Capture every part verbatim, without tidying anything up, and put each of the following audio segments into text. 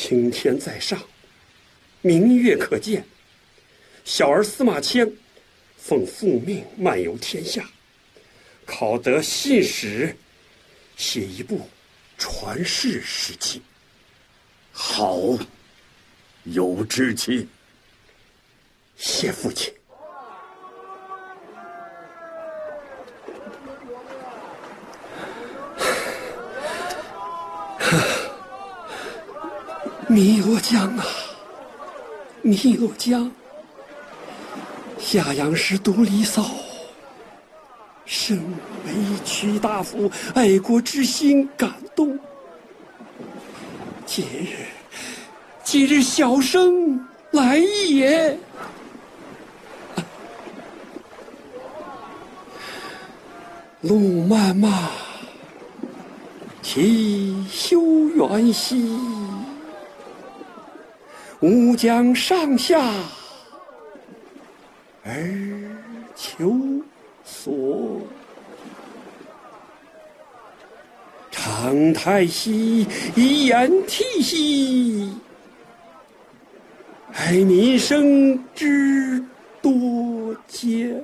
青天在上，明月可见。小儿司马迁奉父命漫游天下，考得信使，写一部传世史记。 好，有志气。 谢父亲。汨罗江啊，汨罗江，夏阳氏独离骚，深为屈大夫爱国之心感动。今日，今日小生来也。啊、路漫漫，其修远兮。吾将上下而求索，长太息，以言涕兮，哀民生之多艰。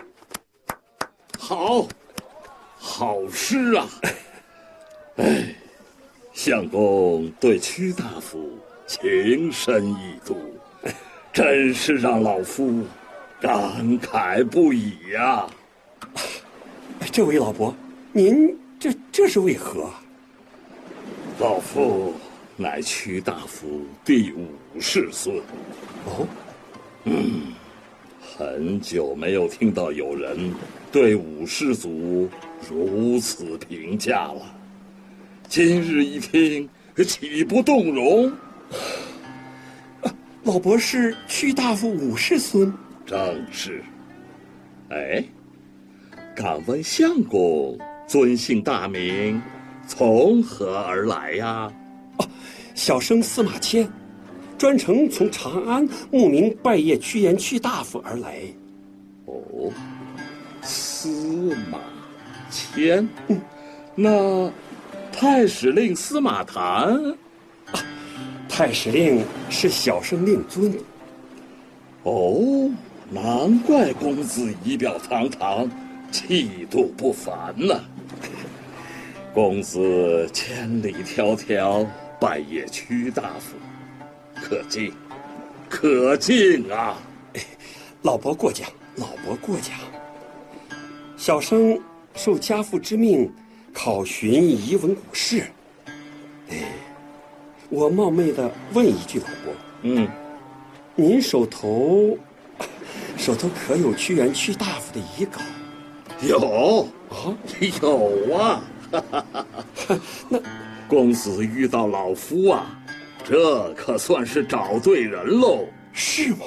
好，好诗啊！哎，相公对屈大夫情深意笃，真是让老夫感慨不已呀、 啊！这位老伯，您这这是为何？ 老夫乃屈大夫第五世孙。 哦， 嗯，很久没有听到有人对五世祖如此评价了。今日一听，岂不动容？ 啊、老伯是屈大夫五世孙。 正是。哎，敢问相公尊姓大名，从何而来呀？ 哦、啊，小生司马迁，专程从长安慕名拜谒屈原屈大夫而来。 哦，司马迁。嗯，那太史令司马谈？ 啊，太史令是小生令尊。 哦，难怪公子仪表堂堂，气度不凡呐、啊。公子千里迢迢拜谒屈大夫，可敬，可敬啊！ 老伯过奖，老伯过奖。小生受家父之命，考寻遗文古事。哎，我冒昧的问一句，老伯， 嗯， 您手头手头可有屈原屈大夫的遗稿？ 有啊， 有啊。 那公子遇到老夫啊，这可算是找对人喽。 是吗？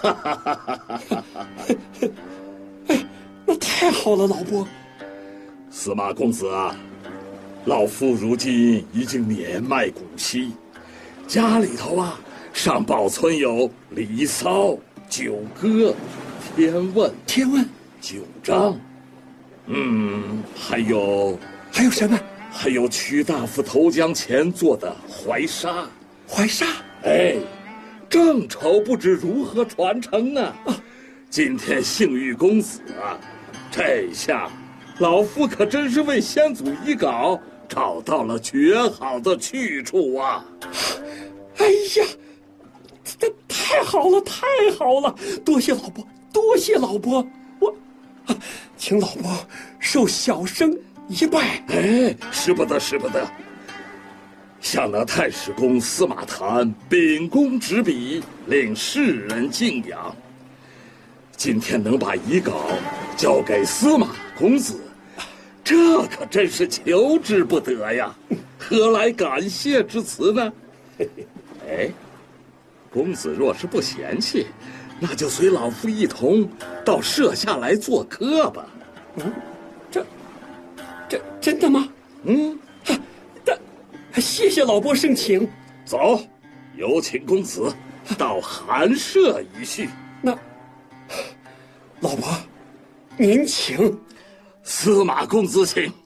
哎，那太好了，老伯。 司马公子啊，老夫如今已经年迈古稀，家里头啊尚保存有《离骚》《九歌》《天问》《 天问》《 九章》，嗯，还有还有什么？ 还有屈大夫投江前做的怀沙。 怀沙？ 哎，正愁不知如何传承呢。啊，今天幸遇公子啊，这下老夫可真是为先祖遗稿找到了绝好的去处啊！ 哎呀，这太好了，太好了！多谢老伯，多谢老伯，我，啊，请老伯受小生一拜。 哎，使不得，使不得！向那太史公司马谈秉公执笔，令世人敬仰。今天能把遗稿交给司马公子，这可真是求之不得呀！何来感谢之词呢？哎，公子若是不嫌弃，那就随老夫一同到舍下来做客吧。 嗯，这，这真的吗？ 嗯， 这，谢谢老伯盛情。 走，有请公子到寒舍一叙。 那，老伯，您请。 司马公子请。